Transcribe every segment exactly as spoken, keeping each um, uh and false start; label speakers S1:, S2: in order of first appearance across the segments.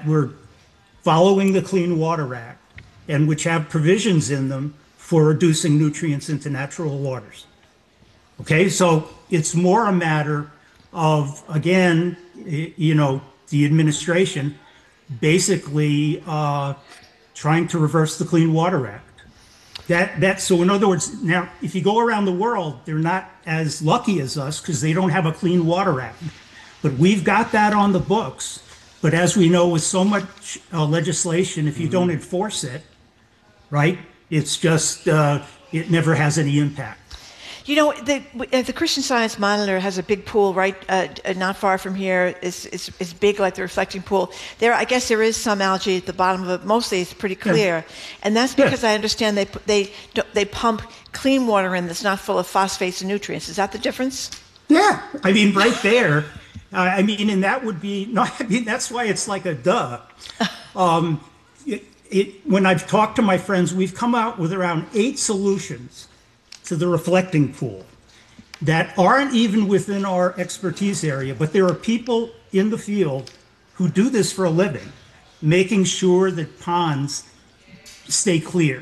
S1: that were following the Clean Water Act and which have provisions in them for reducing nutrients into natural waters. Okay, so it's more a matter of, again, you know, the administration basically uh, trying to reverse the Clean Water Act. That that so in other words, now if you go around the world, they're not as lucky as us because they don't have a Clean Water Act. But we've got that on the books. But as we know, with so much uh, legislation, if you mm-hmm. don't enforce it, right, it's just uh, it never has any impact.
S2: You know, the uh, the Christian Science Monitor has a big pool right uh, not far from here. It's, it's, it's big like the reflecting pool. There, I guess there is some algae at the bottom of it. Mostly it's pretty clear. Yeah. And that's because yeah. I understand they, they, they pump clean water in that's not full of phosphates and nutrients. Is that the difference?
S1: Yeah. I mean, right there. Uh, I mean, and that would be, no, I mean, that's why it's like a duh. Um, it, it, when I've talked to my friends, we've come out with around eight solutions to the reflecting pool that aren't even within our expertise area, but there are people in the field who do this for a living, making sure that ponds stay clear.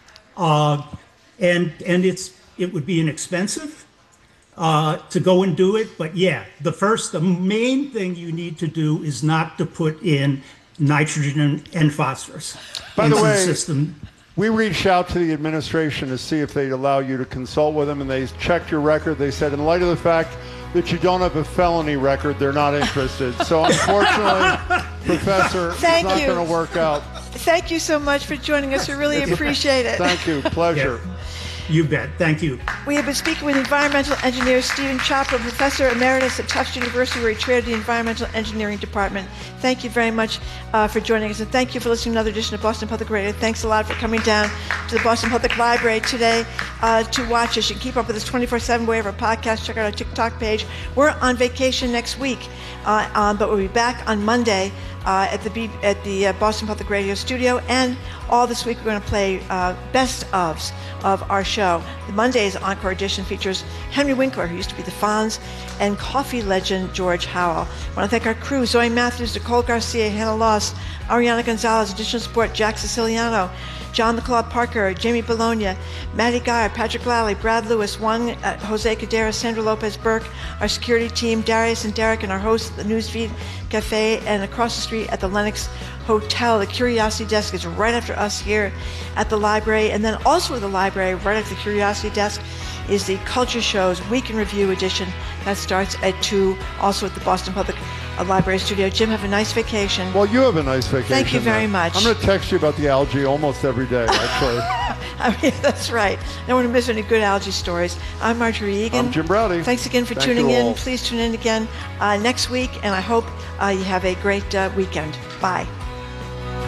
S1: Uh, and and it's it would be inexpensive uh, to go and do it, but yeah, the first, the main thing you need to do is not to put in nitrogen and, and phosphorus
S3: By
S1: into
S3: the way,
S1: the system.
S3: We reached out to the administration to see if they'd allow you to consult with them, and they checked your record. They said, in light of the fact that you don't have a felony record, they're not interested. So unfortunately, Professor,
S2: Thank
S3: it's not
S2: you.
S3: going to work out.
S2: Thank you so much for joining us. We really appreciate it.
S3: Thank you. Pleasure.
S1: Yeah. You bet. Thank you.
S2: We have been speaking with environmental engineer Stephen Chopra, Professor Emeritus at Tufts University, where he chaired the Environmental Engineering Department. Thank you very much uh, for joining us, and thank you for listening to another edition of Boston Public Radio. Thanks a lot for coming down to the Boston Public Library today uh, to watch us. You can keep up with us twenty-four seven way of our podcast. Check out our TikTok page. We're on vacation next week, uh, um, but we'll be back on Monday uh, at the B- at the uh, Boston Public Radio studio, and all this week we're going to play uh, best ofs of our show. The Monday's Encore Edition features Henry Winkler, who used to be the Fonz, and coffee legend George Howell. I want to thank our crew, Zoe Matthews, Nicole Garcia, Hannah Loss, Ariana Gonzalez, additional support, Jack Siciliano, John McLeod Parker, Jamie Bologna, Maddie Geyer, Patrick Lally, Brad Lewis, Juan uh, Jose Cadera, Sandra Lopez Burke, our security team, Darius and Derek, and our hosts at the Newsfeed Cafe, and across the street at the Lenox Hotel. The Curiosity Desk is right after us here at the library, and then also at the library, right after the Curiosity Desk, is the Culture Show's Week in Review edition that starts at two, also at the Boston Public Library studio. Jim, have a nice vacation.
S3: Well, you have a nice vacation.
S2: Thank you very
S3: then.
S2: much.
S3: I'm going to text you about the algae almost every day, actually.
S2: I mean, that's right. I don't want to miss any good algae stories. I'm Marjorie Egan.
S3: I'm Jim Browdy.
S2: Thanks again for
S3: Thank
S2: tuning in.
S3: all.
S2: Please tune in again uh, next week, and I hope uh, you have a great uh, weekend. Bye.